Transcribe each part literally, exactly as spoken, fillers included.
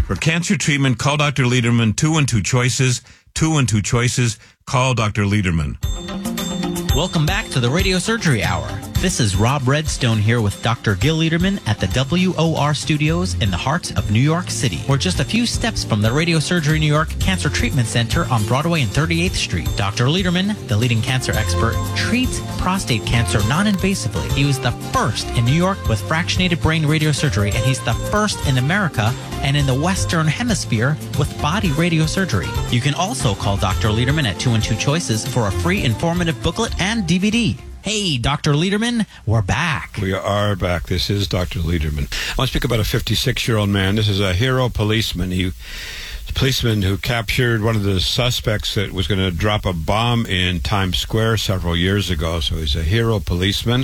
For cancer treatment, call Doctor Lederman. Two and two choices. Two and two choices. Call Doctor Lederman. Welcome back to the Radio Surgery Hour. This is Rob Redstone here with Doctor Gil Lederman at the W O R Studios in the heart of New York City. We're just a few steps from the Radio Surgery New York Cancer Treatment Center on Broadway and thirty-eighth Street. Doctor Lederman, the leading cancer expert, treats prostate cancer non-invasively. He was the first in New York with fractionated brain radiosurgery, and he's the first in America and in the Western Hemisphere with body radiosurgery. You can also call Doctor Lederman at two and two choices for a free informative booklet and D V D. Hey, Doctor Lederman, we're back. We are back. This is Doctor Lederman. I want to speak about a fifty-six-year-old man. This is a hero policeman. He a policeman who captured one of the suspects that was going to drop a bomb in Times Square several years ago. So he's a hero policeman.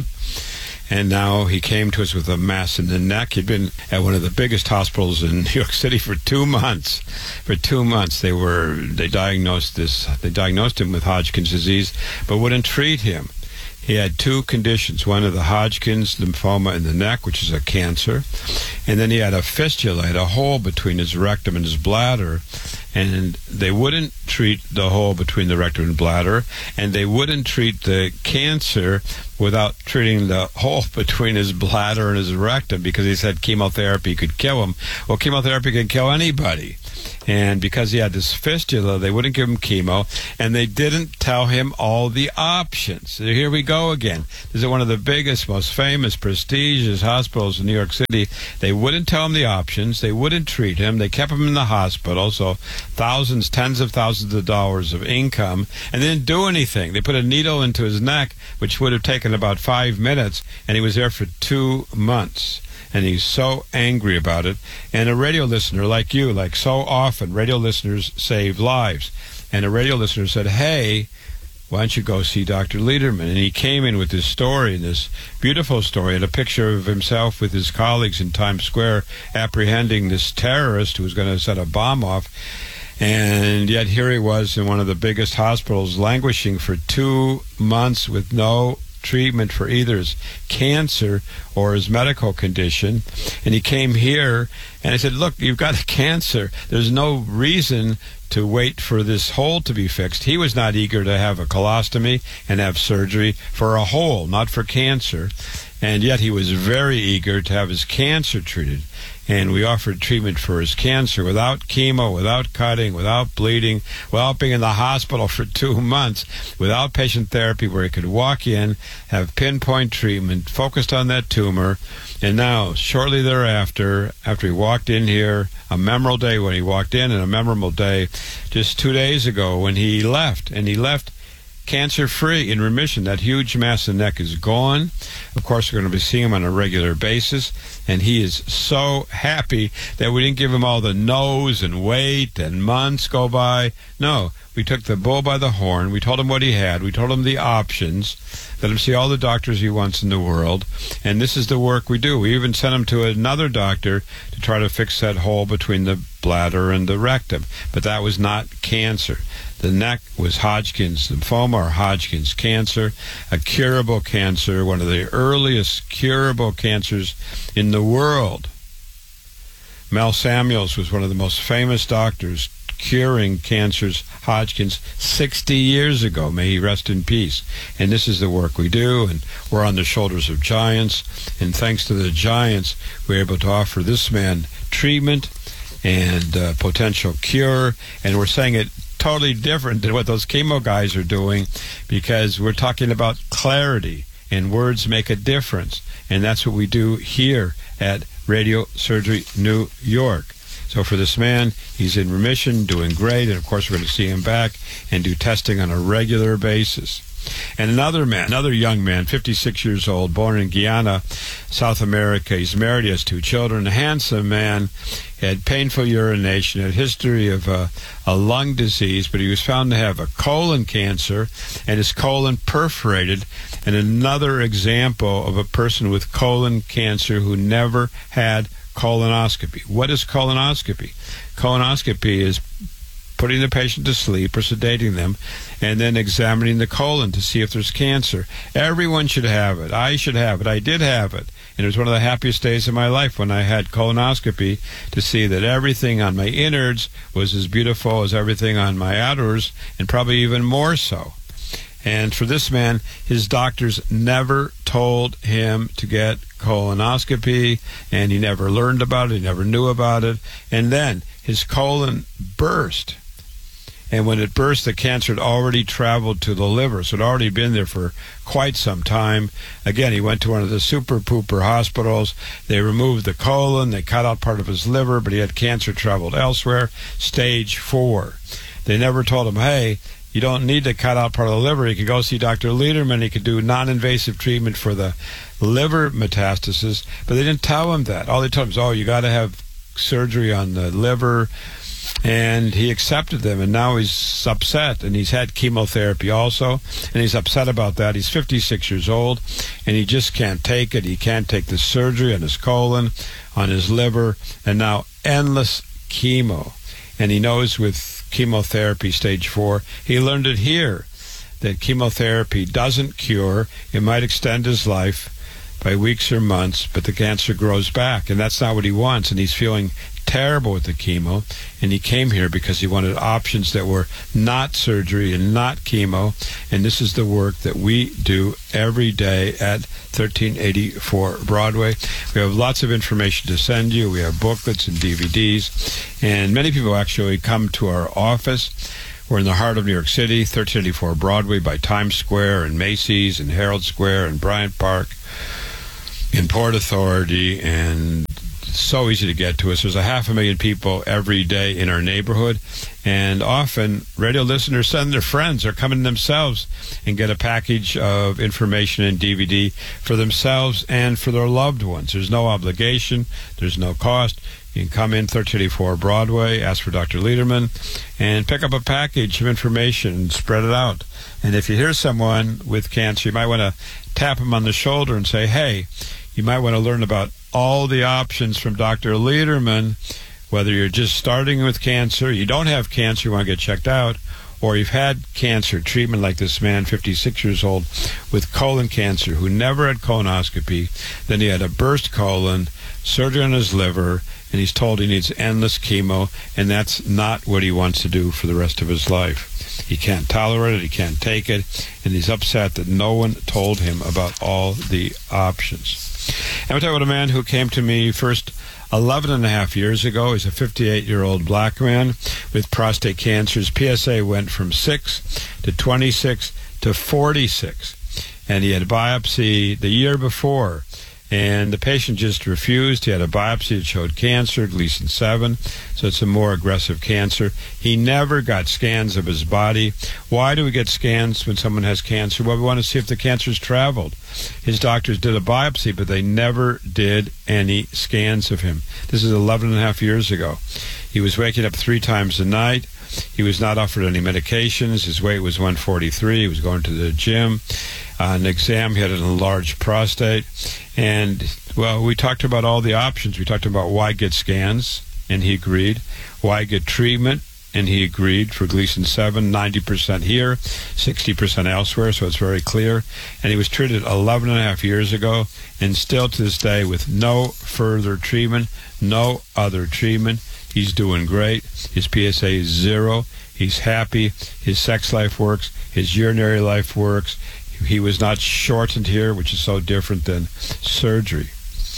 And now he came to us with a mass in the neck. He'd been at one of the biggest hospitals in New York City for two months. For two months, they were they diagnosed this. They diagnosed him with Hodgkin's disease, but wouldn't treat him. He had two conditions, one of the Hodgkin's lymphoma in the neck, which is a cancer, and then he had a fistula, had a hole between his rectum and his bladder, and they wouldn't treat the hole between the rectum and bladder, and they wouldn't treat the cancer without treating the hole between his bladder and his rectum, because he said chemotherapy could kill him. Well, chemotherapy can kill anybody. And because he had this fistula, they wouldn't give him chemo, and they didn't tell him all the options. So here we go again. This is one of the biggest, most famous, prestigious hospitals in New York City. They wouldn't tell him the options. They wouldn't treat him. They kept him in the hospital, so thousands, tens of thousands of dollars of income, and they didn't do anything. They put a needle into his neck, which would have taken about five minutes, and he was there for two months. And he's so angry about it. And a radio listener like you, like so often, radio listeners save lives. And a radio listener said, hey, why don't you go see Doctor Lederman? And he came in with this story, this beautiful story, and a picture of himself with his colleagues in Times Square apprehending this terrorist who was going to set a bomb off. And yet here he was in one of the biggest hospitals, languishing for two months with no treatment for either his cancer or his medical condition. And he came here and I said, look, you've got a cancer. There's no reason to wait for this hole to be fixed. He was not eager to have a colostomy and have surgery for a hole, not for cancer. And yet he was very eager to have his cancer treated. And we offered treatment for his cancer without chemo, without cutting, without bleeding, without being in the hospital for two months, with outpatient therapy where he could walk in, have pinpoint treatment, focused on that tumor. And now, shortly thereafter, after he walked in here, a memorable day when he walked in and a memorable day just two days ago when he left. And he left cancer-free, in remission. That huge mass in the neck is gone. Of course, we're going to be seeing him on a regular basis, and he is so happy that we didn't give him all the no's and wait and months go by. No, we took the bull by the horn. We told him what he had. We told him the options. Let him see all the doctors he wants in the world, and this is the work we do. We even sent him to another doctor to try to fix that hole between the bladder and the rectum, but that was not cancer. The neck was Hodgkin's lymphoma or Hodgkin's cancer, a curable cancer, one of the earliest curable cancers in the world. Mel Samuels was one of the most famous doctors curing cancers, Hodgkin's, sixty years ago. May he rest in peace. And this is the work we do, and we're on the shoulders of giants. And thanks to the giants, we're able to offer this man treatment and uh, potential cure. And we're saying it totally different than what those chemo guys are doing, because we're talking about clarity, and words make a difference. And that's what we do here at Radio Surgery New York. So for this man, he's in remission, doing great, and of course we're going to see him back and do testing on a regular basis. And another man, another young man, fifty-six years old, born in Guyana, South America. He's married, he has two children, a handsome man, had painful urination, had a history of a, a lung disease, but he was found to have a colon cancer and his colon perforated. And another example of a person with colon cancer who never had colonoscopy. What is colonoscopy? Colonoscopy is putting the patient to sleep or sedating them, and then examining the colon to see if there's cancer. Everyone should have it. I should have it. I did have it. And it was one of the happiest days of my life when I had colonoscopy to see that everything on my innards was as beautiful as everything on my outers, and probably even more so. And for this man, his doctors never told him to get colonoscopy, and he never learned about it, he never knew about it. And then his colon burst. And when it burst, the cancer had already traveled to the liver, so it had already been there for quite some time. Again, he went to one of the super-pooper hospitals. They removed the colon, they cut out part of his liver, but he had cancer traveled elsewhere, stage four. They never told him, hey, you don't need to cut out part of the liver. You could go see Doctor Lederman. He could do non-invasive treatment for the liver metastasis, but they didn't tell him that. All they told him is, oh, you got to have surgery on the liver. And he accepted them, and now he's upset, and he's had chemotherapy also, and he's upset about that. He's fifty-six years old, and he just can't take it. He can't take the surgery on his colon, on his liver, and now endless chemo. And he knows with chemotherapy stage four, he learned it here, that chemotherapy doesn't cure. It might extend his life by weeks or months, but the cancer grows back, and that's not what he wants, and he's feeling terrible with the chemo, and he came here because he wanted options that were not surgery and not chemo, and this is the work that we do every day at thirteen eighty-four Broadway. We have lots of information to send you. We have booklets and D V Ds, and many people actually come to our office. We're in the heart of New York City, thirteen eighty-four Broadway by Times Square and Macy's and Herald Square and Bryant Park, in Port Authority, and so easy to get to us. There's a half a million people every day in our neighborhood, and often radio listeners send their friends or come in themselves and get a package of information and D V D for themselves and for their loved ones. There's no obligation. There's no cost. You can come in thirteen eighty-four Broadway, ask for Doctor Lederman, and pick up a package of information and spread it out. And if you hear someone with cancer, you might want to tap them on the shoulder and say, hey, you might want to learn about all the options from Doctor Lederman, whether you're just starting with cancer, you don't have cancer, you want to get checked out, or you've had cancer treatment like this man, fifty-six years old, with colon cancer, who never had colonoscopy. Then he had a burst colon, surgery on his liver, and he's told he needs endless chemo, and that's not what he wants to do for the rest of his life. He can't tolerate it, he can't take it, and he's upset that no one told him about all the options. And we're talking about a man who came to me first eleven and a half years ago. He's a fifty-eight-year-old black man with prostate cancer. His P S A went from six to twenty-six to forty-six. And he had a biopsy the year before, and the patient just refused. He had a biopsy that showed cancer, Gleason seven, so it's a more aggressive cancer. He never got scans of his body. Why do we get scans when someone has cancer? Well, we want to see if the cancer's traveled. His doctors did a biopsy, but they never did any scans of him. This is eleven and a half years ago. He was waking up three times a night. He was not offered any medications. His weight was one forty-three. He was going to the gym. On an exam, he had an enlarged prostate. And, well, we talked about all the options. We talked about why get scans, and he agreed. Why get treatment, and he agreed for Gleason seven, ninety percent here, sixty percent elsewhere, so it's very clear. And he was treated eleven and a half years ago, and still to this day with no further treatment, no other treatment. He's doing great. His P S A is zero. He's happy. His sex life works. His urinary life works. He was not shortened here, which is so different than surgery.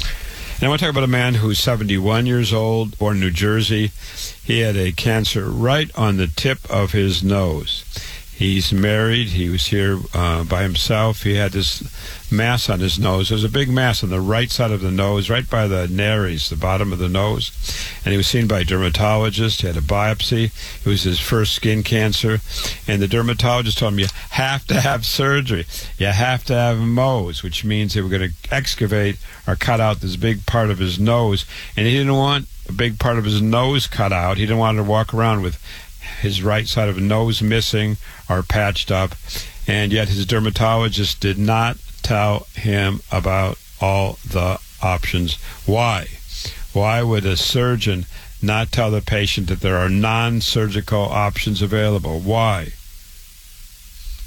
And I want to talk about a man who's seventy-one years old, born in New Jersey. He had a cancer right on the tip of his nose. He's married. He was here uh, by himself. He had this mass on his nose. There was a big mass on the right side of the nose, right by the nares, the bottom of the nose. And he was seen by a dermatologist. He had a biopsy. It was his first skin cancer. And the dermatologist told him, you have to have surgery. You have to have Mohs, which means they were going to excavate or cut out this big part of his nose. And he didn't want a big part of his nose cut out. He didn't want to walk around with his right side of the nose missing or patched up, and yet his dermatologist did not tell him about all the options. Why? Why would a surgeon not tell the patient that there are non-surgical options available? Why?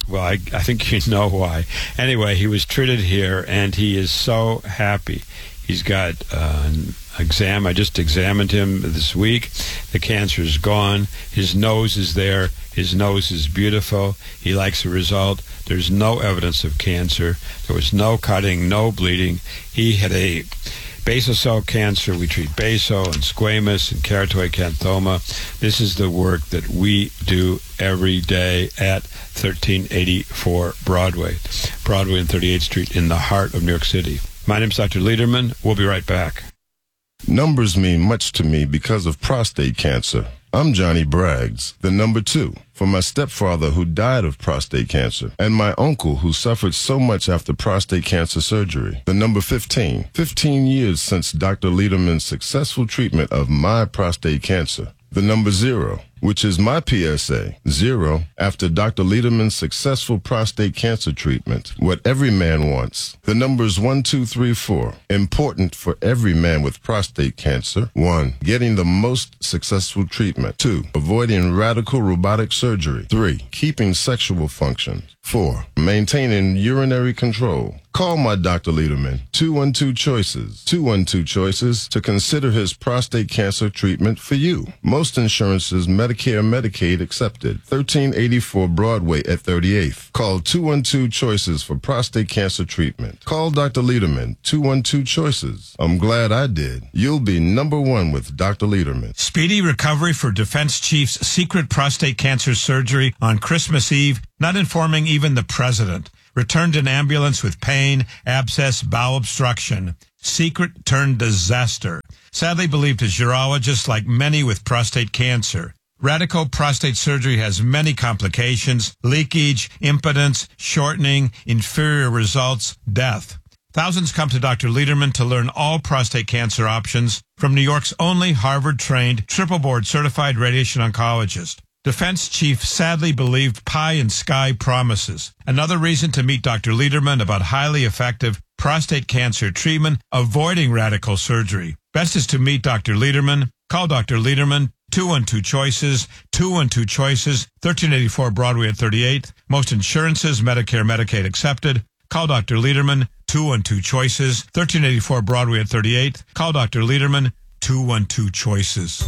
Well, I, I think you know why. Anyway, he was treated here, and he is so happy. He's got uh, an exam. I just examined him this week. The cancer is gone. His nose is there. His nose is beautiful. He likes the result. There's no evidence of cancer. There was no cutting, no bleeding. He had a basal cell cancer. We treat basal and squamous and keratoid canthoma. This is the work that we do every day at thirteen eighty-four Broadway, Broadway and thirty-eighth Street in the heart of New York City. My name's Doctor Lederman. We'll be right back. Numbers mean much to me because of prostate cancer. I'm Johnny Braggs, the number two, for my stepfather who died of prostate cancer, and my uncle who suffered so much after prostate cancer surgery. The number fifteen, fifteen years since Doctor Lederman's successful treatment of my prostate cancer. The number zero, which is my P S A, zero, after Doctor Lederman's successful prostate cancer treatment, what every man wants. The numbers one, two, three, four, important for every man with prostate cancer. One, getting the most successful treatment. Two, avoiding radical robotic surgery. Three, keeping sexual function. Four, maintaining urinary control. Call my Doctor Lederman, two one two Choices, two one two Choices, to consider his prostate cancer treatment for you. Most insurances, Medicare, Medicaid accepted. thirteen eighty-four Broadway at thirty-eighth. Call two one two Choices for prostate cancer treatment. Call Doctor Lederman, two one two Choices. I'm glad I did. You'll be number one with Doctor Lederman. Speedy recovery for Defense Chief's secret prostate cancer surgery on Christmas Eve, not informing even the president. Returned in ambulance with pain, abscess, bowel obstruction. Secret turned disaster. Sadly believed his urologist, like many with prostate cancer. Radical prostate surgery has many complications: leakage, impotence, shortening, inferior results, death. Thousands come to Doctor Lederman to learn all prostate cancer options from New York's only Harvard-trained, triple-board certified radiation oncologist. Defense Chief sadly believed pie in sky promises. Another reason to meet Doctor Lederman about highly effective prostate cancer treatment, avoiding radical surgery. Best is to meet Doctor Lederman. Call Doctor Lederman, two one two Choices, two one two Choices, thirteen eighty-four Broadway at thirty-eighth. Most insurances, Medicare, Medicaid accepted. Call Doctor Lederman, two one two Choices, thirteen eighty-four Broadway at thirty-eighth. Call Doctor Lederman, two one two Choices.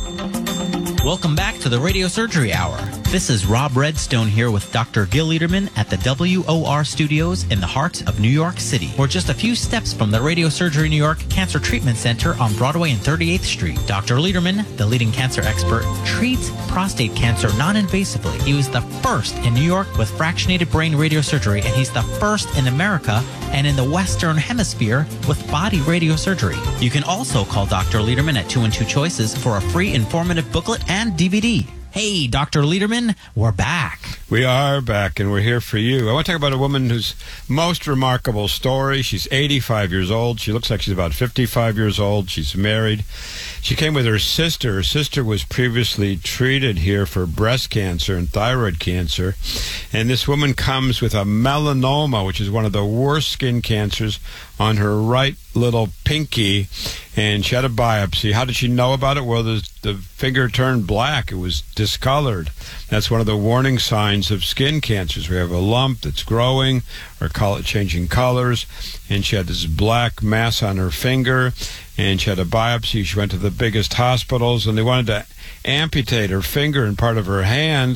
Welcome back to the Radio Surgery Hour. This is Rob Redstone here with Doctor Gil Lederman at the W O R studios in the heart of New York City. We're just a few steps from the Radio Surgery New York Cancer Treatment Center on Broadway and thirty-eighth Street. Doctor Lederman, the leading cancer expert, treats prostate cancer non-invasively. He was the first in New York with fractionated brain radiosurgery, and he's the first in America and in the Western Hemisphere with body radiosurgery. You can also call Doctor Lederman at two one two Choices for a free informative booklet and D V D. Hey, Doctor Lederman, we're back. We are back, and we're here for you. I want to talk about a woman whose most remarkable story. She's eighty-five years old. She looks like she's about fifty-five years old. She's married. She came with her sister. Her sister was previously treated here for breast cancer and thyroid cancer. And this woman comes with a melanoma, which is one of the worst skin cancers, on her right little pinky, and she had a biopsy. How did she know about it? Well, the, the finger turned black. It was discolored. That's one of the warning signs of skin cancers. We have a lump that's growing or color, changing colors, and she had this black mass on her finger, and she had a biopsy. She went to the biggest hospitals, and they wanted to amputate her finger and part of her hand,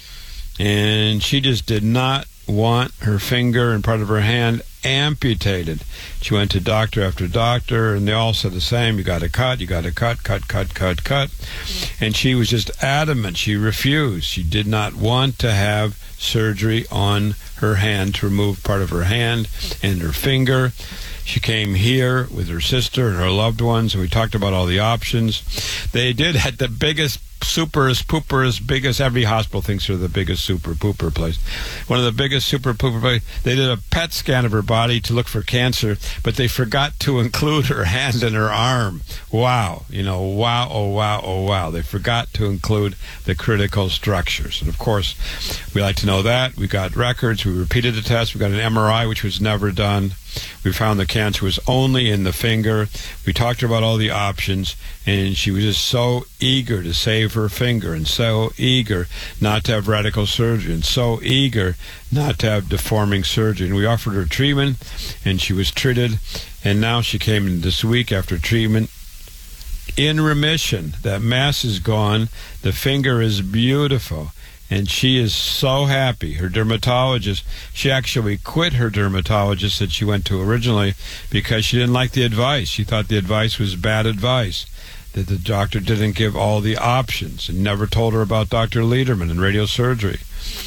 and she just did not want her finger and part of her hand amputated. She went to doctor after doctor, and they all said the same: you got to cut, you got to cut, cut, cut, cut, cut. And she was just adamant. She refused. She did not want to have surgery on her hand to remove part of her hand and her finger. She came here with her sister and her loved ones, and we talked about all the options. They did at the biggest superest, pooperest, biggest, every hospital thinks they're the biggest super pooper place. One of the biggest super pooper place. They did a P E T scan of her body to look for cancer, but they forgot to include her hand and her arm. Wow. You know, wow, oh, wow, oh, wow. They forgot to include the critical structures. And, of course, we like to know that. We got records. We repeated the test. We got an M R I, which was never done. We found the cancer was only in the finger. We talked about all the options, and she was just so eager to save her finger, and so eager not to have radical surgery, and so eager not to have deforming surgery. And we offered her treatment, and she was treated, and now she came in this week after treatment in remission. That mass is gone. The finger is beautiful. And she is so happy. Her dermatologist, she actually quit her dermatologist that she went to originally because she didn't like the advice. She thought the advice was bad advice, that the doctor didn't give all the options and never told her about Doctor Lederman and radiosurgery.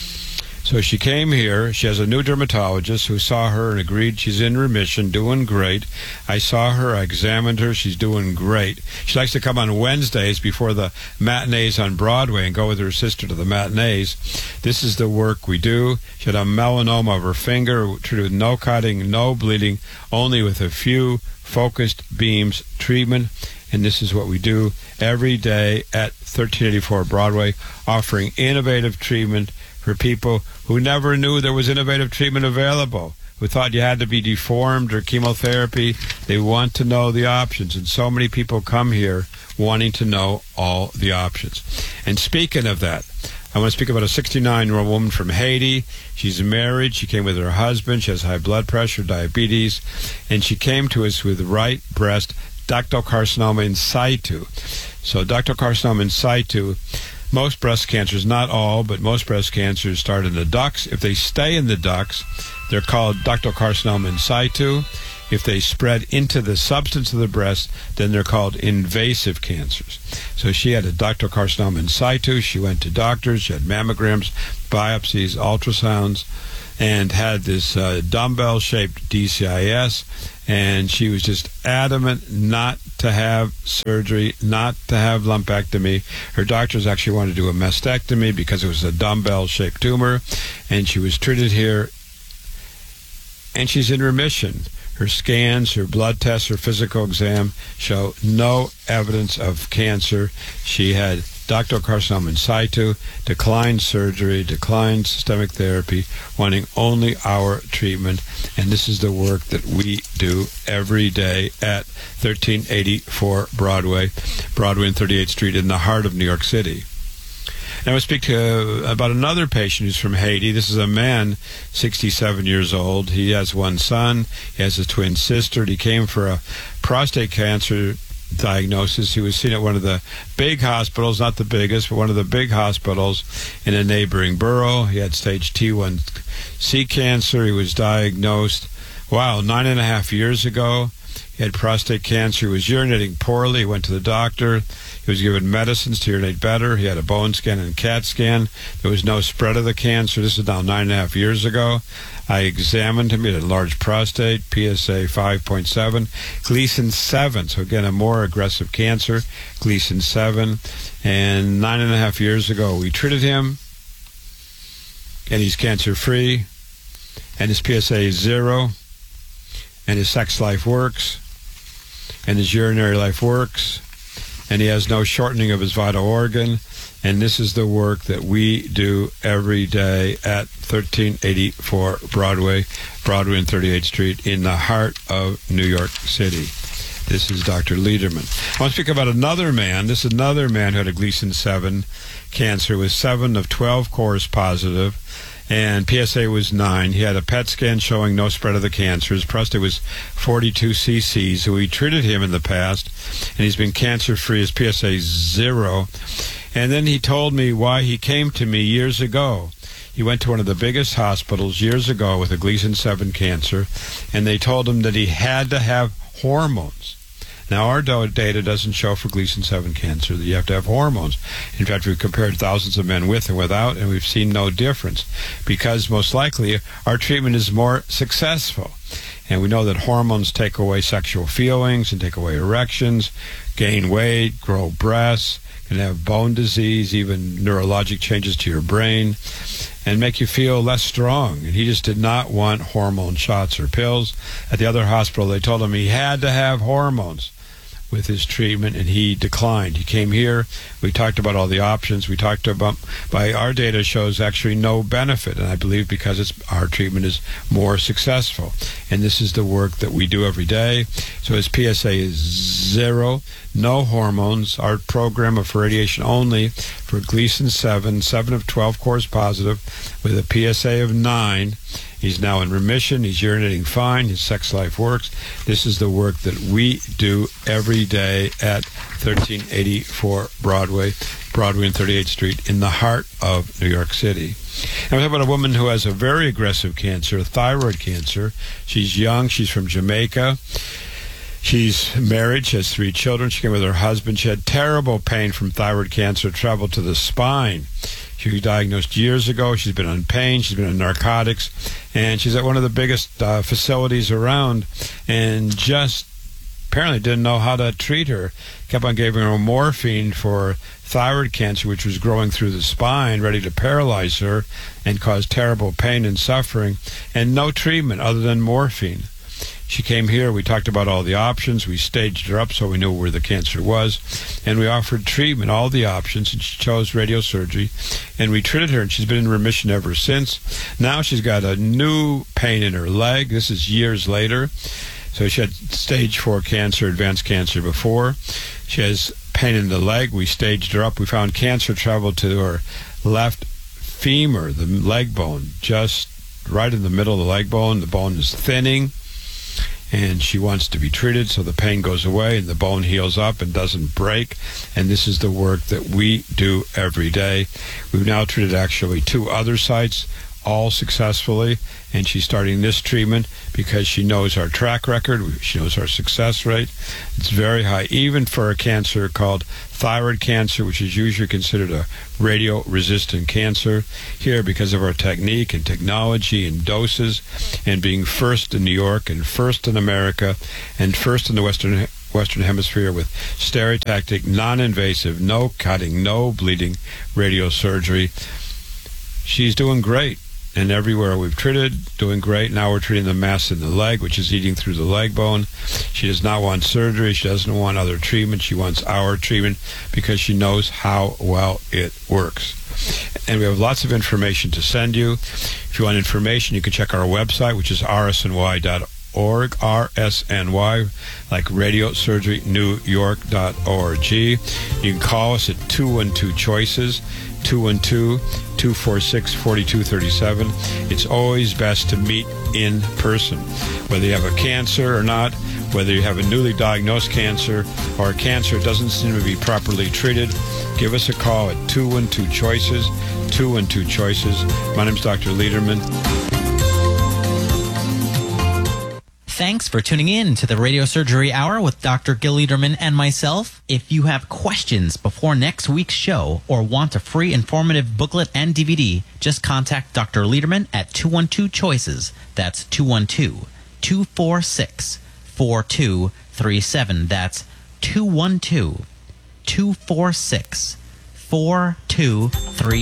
So she came here. She has a new dermatologist who saw her and agreed she's in remission, doing great. I saw her. I examined her. She's doing great. She likes to come on Wednesdays before the matinees on Broadway and go with her sister to the matinees. This is the work we do. She had a melanoma of her finger, treated with no cutting, no bleeding, only with a few focused beams treatment. And this is what we do every day at thirteen eighty-four Broadway, offering innovative treatment for people who never knew there was innovative treatment available, who thought you had to be deformed or chemotherapy. They want to know the options, and so many people come here wanting to know all the options. And speaking of that, I want to speak about a sixty-nine-year-old woman from Haiti. She's married. She came with her husband. She has high blood pressure, diabetes, and she came to us with right breast ductal carcinoma in situ. So ductal carcinoma in situ, most breast cancers, not all, but most breast cancers start in the ducts. If they stay in the ducts, they're called ductal carcinoma in situ. If they spread into the substance of the breast, then they're called invasive cancers. So she had a ductal carcinoma in situ. She went to doctors. She had mammograms, biopsies, ultrasounds, and had this uh, dumbbell-shaped D C I S. And she was just adamant not to have surgery, not to have lumpectomy. Her doctors actually wanted to do a mastectomy because it was a dumbbell-shaped tumor. And she was treated here, and she's in remission. Her scans, her blood tests, her physical exam show no evidence of cancer. She had ductal carcinoma in situ, declined surgery, declined systemic therapy, wanting only our treatment. And this is the work that we do every day at thirteen eighty-four Broadway, Broadway and thirty-eighth Street in the heart of New York City. Now I speak to about another patient who's from Haiti. This is a man, sixty-seven years old. He has one son. He has a twin sister. He came for a prostate cancer diagnosis. He was seen at one of the big hospitals, not the biggest, but one of the big hospitals in a neighboring borough. He had stage T one C cancer. He was diagnosed, wow, nine and a half years ago. He had prostate cancer. He was urinating poorly. He went to the doctor. He was given medicines to urinate better. He had a bone scan and CAT scan. There was no spread of the cancer. This is now nine and a half years ago. I examined him. He had a large prostate, P S A five point seven, Gleason seven. So again, a more aggressive cancer, Gleason seven. And nine and a half years ago, we treated him, and he's cancer-free, and his P S A is zero, and his sex life works, and his urinary life works, and he has no shortening of his vital organ. And this is the work that we do every day at thirteen eighty-four Broadway, Broadway and thirty-eighth Street in the heart of New York City. This is Doctor Lederman. I want to speak about another man. This is another man who had a Gleason seven cancer, with seven of twelve cores positive, and P S A was nine. He had a P E T scan showing no spread of the cancer. His prostate was forty-two C C, so we treated him in the past, and he's been cancer-free. His P S A is zero. And then he told me why he came to me years ago. He went to one of the biggest hospitals years ago with a Gleason seven cancer, and they told him that he had to have hormones. Now, our data doesn't show for Gleason seven cancer that you have to have hormones. In fact, we've compared thousands of men with and without, and we've seen no difference, because most likely our treatment is more successful. And we know that hormones take away sexual feelings and take away erections, gain weight, grow breasts, can have bone disease, even neurologic changes to your brain, and make you feel less strong. And he just did not want hormone shots or pills. At the other hospital, they told him he had to have hormones. with his treatment, and he declined. He came here. We talked about all the options. We talked about, by our data shows actually no benefit, and I believe because it's our treatment is more successful. And this is the work that we do every day. So his P S A is zero, no hormones. Our program of radiation only for Gleason seven, seven of twelve cores positive, with a P S A of nine. He's now in remission. He's urinating fine. His sex life works. This is the work that we do every day at thirteen eighty-four Broadway, Broadway and thirty-eighth Street in the heart of New York City. And we're talking about a woman who has a very aggressive cancer, thyroid cancer. She's young. She's from Jamaica. She's married. She has three children. She came with her husband. She had terrible pain from thyroid cancer, traveled to the spine. She was diagnosed years ago. She's been on pain. She's been on narcotics. And she's at one of the biggest uh, facilities around and just apparently didn't know how to treat her. Kept on giving her morphine for thyroid cancer, which was growing through the spine, ready to paralyze her and cause terrible pain and suffering, and no treatment other than morphine. She came here. We talked about all the options. We staged her up so we knew where the cancer was. And we offered treatment, all the options, and she chose radiosurgery. And we treated her, and she's been in remission ever since. Now she's got a new pain in her leg. This is years later. So she had stage four cancer, advanced cancer before. She has pain in the leg. We staged her up. We found cancer traveled to her left femur, the leg bone, just right in the middle of the leg bone. The bone is thinning. And she wants to be treated so the pain goes away and the bone heals up and doesn't break. And this is the work that we do every day. We've now treated actually two other sites, all successfully. And she's starting this treatment because she knows our track record. She knows our success rate. It's very high, even for a cancer called thyroid cancer, which is usually considered a radio-resistant cancer. Here, because of our technique and technology and doses, and being first in New York and first in America and first in the Western Western Hemisphere with stereotactic, non-invasive, no cutting, no bleeding radiosurgery, she's doing great. And everywhere we've treated, doing great. Now we're treating the mass in the leg, which is eating through the leg bone. She does not want surgery. She doesn't want other treatment. She wants our treatment because she knows how well it works. And we have lots of information to send you. If you want information, you can check our website, which is r s n y dot org, R S N Y, like radio surgery new york dot org. You can call us at two one two choices, two one two, two four six, four two three seven. It's always best to meet in person. Whether you have a cancer or not, whether you have a newly diagnosed cancer or a cancer doesn't seem to be properly treated, give us a call at two one two choices, two one two choices. My name's Doctor Lederman. Thanks for tuning in to the Radio Surgery Hour with Doctor Gil Lederman and myself. If you have questions before next week's show or want a free informative booklet and D V D, just contact Doctor Lederman at two one two choices. That's two one two, two four six, four two three seven. That's two one two, two four six, four two three seven.